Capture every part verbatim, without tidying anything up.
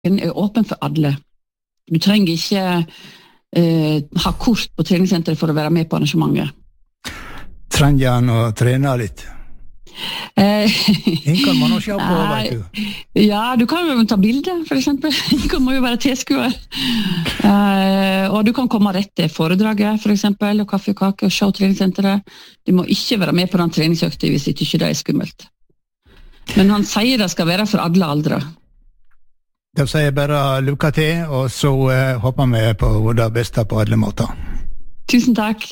er åpen for alle. Du trenger ikke eh, ha kort på treningssenteret for å være med på arrangementet. Trenger han å trene litt? Den kan man også se på, vet du. Ja, du kan jo ta bilder, for eksempel. Den må jo være tilskuer. Uh, og du kan komme rett til foredraget, for eksempel, og kaffe og kake, og se treningssenteret. Du må ikke være med på den treningsøkta hvis ikke det er skummelt. Men han sier det skal være for alle aldre. Da sier jeg bare lykke til, og så uh, håper vi på det beste på alle måter. Tusen takk.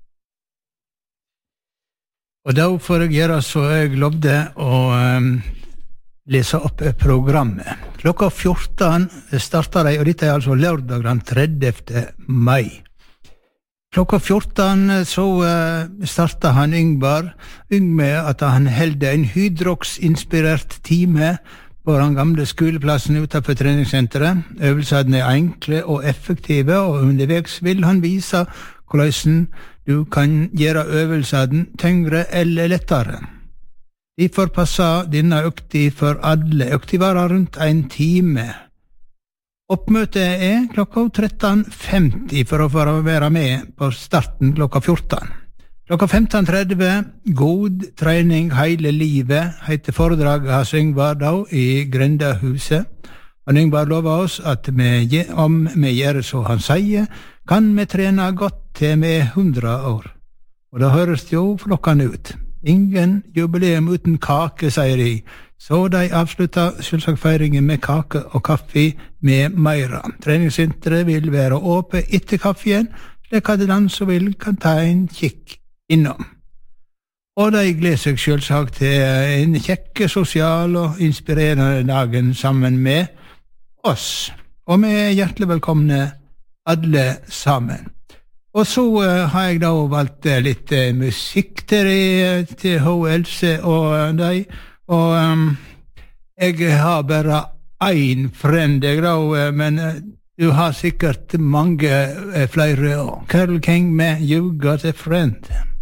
Og da får jeg gjøre så jeg lovde å um, lese opp programmet. Klokka fjorten starter de, og dette er altså lørdag den tredjevte mai. Klokka fjorten så uh, starter han Yngvar, Yng med at han helde en hydrox-inspirert time på den gamle skoleplassen utenfor treningssenteret. Øvelsene er enkle og effektive, og underveis vil han vise hvordan du kan gjøre øvelsene tyngre eller lettere. De får passe denne økti for alle. Økti varer rundt en time. Oppmøtet er klokka tretten femti for å få være med på starten klokka fjorten. Klokka femten tretti, god trening hele livet, heter foredraget hans Yngvar da i Grendahuset. Og Yngvar lover oss at vi, om vi gjør så han sier, kan vi trene godt til vi er hundre år. Og da høres det jo flokkende ut. Ingen jubileum uten kake, sier de. Så de avslutter selvsagt feiringen med kake og kaffe med meira. Treningssenteret vil være åpent etter kaffen, slik at den som vil kan ta en kikk innom. Og de gleder seg selvsagt til en kjekke, sosial og inspirerende dagen sammen med oss. Og vi er hjertelig velkomne alle sammen. Og så uh, har jeg da valgt uh, litt uh, musikk til, uh, til H. Else og uh, deg, og um, jeg har bare ein friend, jeg da, uh, men uh, du har sikkert mange uh, flere. Carole King med You Got a Friend.